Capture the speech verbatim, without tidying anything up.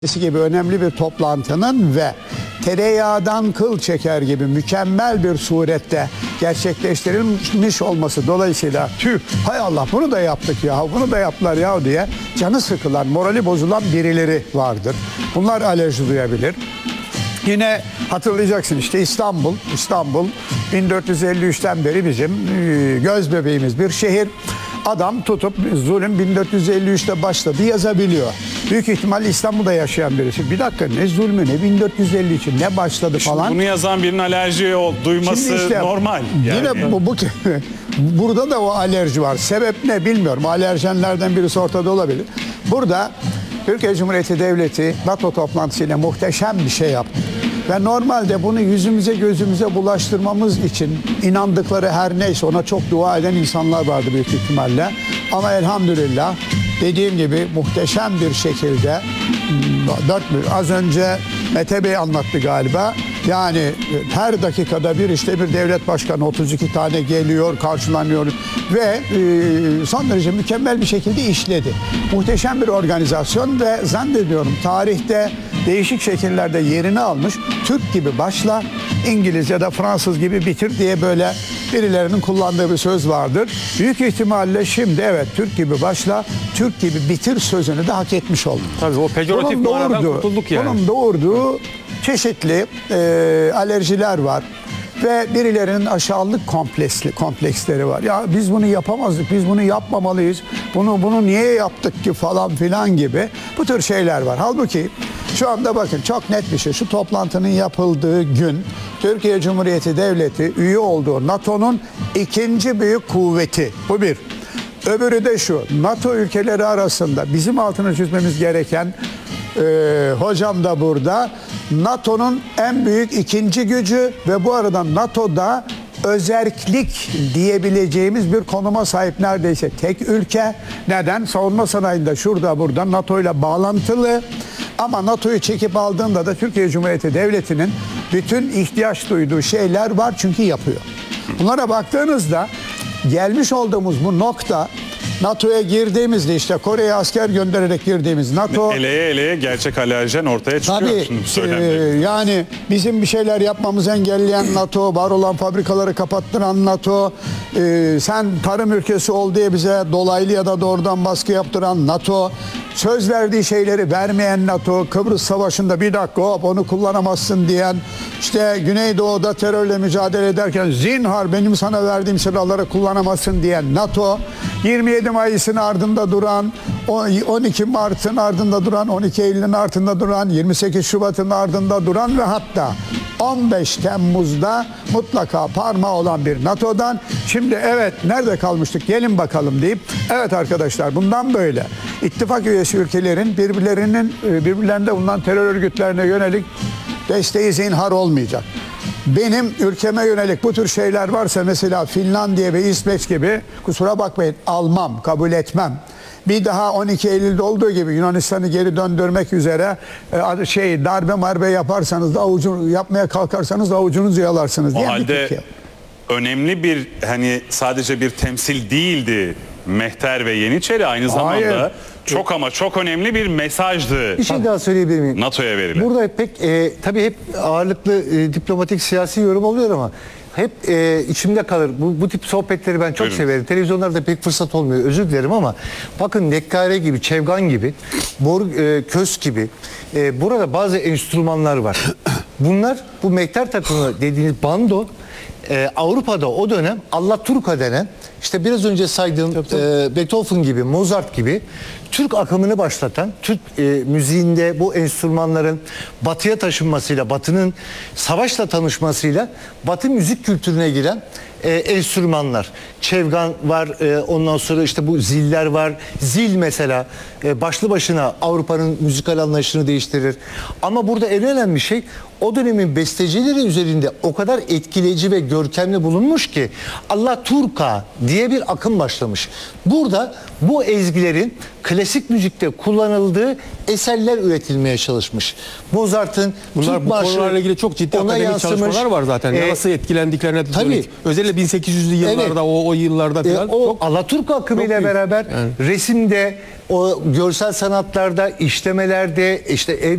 gibi önemli bir toplantının ve tereyağdan kıl çeker gibi mükemmel bir surette gerçekleştirilmiş olması dolayısıyla tüh hay Allah bunu da yaptık ya bunu da yaptılar ya diye canı sıkılan, morali bozulan birileri vardır. Bunlar alerji duyabilir. Yine hatırlayacaksın işte İstanbul, İstanbul bin dört yüz elli üçten beri bizim göz bebeğimiz bir şehir. Adam tutup zulüm bin dört yüz elli üçte başladı yazabiliyor. Büyük ihtimalle İstanbul'da yaşayan birisi. Bir dakika ne zulmü ne bin dört yüz elli üç ne başladı falan. Şimdi bunu yazan birinin alerji duyması işte, normal. Yani. Yine bu, bu burada da o alerji var. Sebep ne bilmiyorum. Alerjenlerden birisi ortada olabilir. Burada Türkiye Cumhuriyeti Devleti NATO toplantısıyla muhteşem bir şey yaptı. Ve normalde bunu yüzümüze gözümüze bulaştırmamız için inandıkları her neyse ona çok dua eden insanlar vardı büyük ihtimalle. Ama elhamdülillah dediğim gibi muhteşem bir şekilde dört, az önce Mete Bey anlattı galiba. Yani her dakikada bir işte bir devlet başkanı otuz iki tane geliyor, karşılanıyor ve e, son derece mükemmel bir şekilde işledi. Muhteşem bir organizasyon ve zannediyorum tarihte değişik şekillerde yerini almış. Türk gibi başla, İngiliz ya da Fransız gibi bitir diye böyle birilerinin kullandığı bir söz vardır. Büyük ihtimalle şimdi evet Türk gibi başla, Türk gibi bitir sözünü de hak etmiş oldu. Tabii o pejoratif manadan kurtulduk yani. Bunun doğurduğu çeşitli e, alerjiler var ve birilerinin aşağılık kompleksli kompleksleri var. Ya biz bunu yapamazdık, biz bunu yapmamalıyız, bunu bunu niye yaptık ki falan filan gibi bu tür şeyler var. Halbuki şu anda bakın çok net bir şey. Şu toplantının yapıldığı gün Türkiye Cumhuriyeti Devleti üye olduğu NATO'nun ikinci büyük kuvveti. Bu bir. Öbürü de şu. NATO ülkeleri arasında bizim altını çizmemiz gereken e, hocam da burada. NATO'nun en büyük ikinci gücü ve bu arada NATO'da özerklik diyebileceğimiz bir konuma sahip neredeyse tek ülke. Neden? Savunma sanayinde şurada burada NATO ile bağlantılı. Ama NATO'yu çekip aldığında da Türkiye Cumhuriyeti Devleti'nin bütün ihtiyaç duyduğu şeyler var çünkü yapıyor. Bunlara baktığınızda gelmiş olduğumuz bu nokta NATO'ya girdiğimizde işte Kore'ye asker göndererek girdiğimiz NATO... Eleye eleye gerçek alerjen ortaya çıkıyor. Tabii e, yani bizim bir şeyler yapmamızı engelleyen NATO, var olan fabrikaları kapattıran NATO, e, sen tarım ülkesi ol diye bize dolaylı ya da doğrudan baskı yaptıran NATO, söz verdiği şeyleri vermeyen NATO, Kıbrıs Savaşı'nda bir dakika hop onu kullanamazsın diyen, işte Güneydoğu'da terörle mücadele ederken zinhar benim sana verdiğim silahları kullanamazsın diyen NATO, yirmi yedi Mayıs'ın ardında duran, on iki Mart'ın ardında duran, on iki Eylül'ün ardında duran, yirmi sekiz Şubat'ın ardında duran ve hatta on beş Temmuz'da mutlaka parmağı olan bir NATO'dan şimdi evet nerede kalmıştık gelin bakalım deyip evet arkadaşlar bundan böyle ittifak üyesi ülkelerin birbirlerinin birbirlerinde bulunan terör örgütlerine yönelik desteği zinhar olmayacak. Benim ülkeme yönelik bu tür şeyler varsa mesela Finlandiya ve İsveç gibi kusura bakmayın almam, kabul etmem. Bir daha on iki Eylül'de olduğu gibi Yunanistan'ı geri döndürmek üzere şey darbe marbe yaparsanız da avucunu yapmaya kalkarsanız da avucunuzu yalarsınız diye. O halde önemli bir hani sadece bir temsil değildi Mehter ve Yeniçeri aynı zamanda Hayır. çok ama çok önemli bir mesajdı. Bir şey daha söyleyebilir miyim? NATO'ya verilen. Burada pek e, tabii hep ağırlıklı e, diplomatik siyasi yorum oluyor ama hep e, içimde kalır. Bu, bu tip sohbetleri ben çok Buyurun. severim. Televizyonlarda pek fırsat olmuyor. Özür dilerim ama bakın Nekkare gibi, Çevgan gibi, Bor, e, Kös gibi e, burada bazı enstrümanlar var. Bunlar bu Mehter takımı dediğiniz bando e, Avrupa'da o dönem Allaturka denen işte biraz önce saydığım tabii, tabii. E, Beethoven gibi, Mozart gibi Türk akımını başlatan, Türk e, müziğinde bu enstrümanların batıya taşınmasıyla, batının savaşla tanışmasıyla batı müzik kültürüne giren e, enstrümanlar. Çevgan var, e, ondan sonra işte bu ziller var. Zil mesela e, başlı başına Avrupa'nın müzikal anlayışını değiştirir. Ama burada en önemli şey o dönemin bestecileri üzerinde o kadar etkileyici ve görkemli bulunmuş ki Allaturka diye bir akım başlamış. Burada bu ezgilerin klasik müzikte kullanıldığı eserler üretilmeye çalışmış. Mozart'ın Bunlar Türk bu marşı konularla ilgili çok ciddi akademik yansımış. çalışmalar var zaten. Ee, Nasıl etkilendiklerine tabii, özellikle özellikle bin sekiz yüzlü yıllarda Evet. o, o yıllarda E, falan o çok Alaturk akımıyla çok büyük. beraber Yani. resimde, o görsel sanatlarda, işlemelerde, işte ev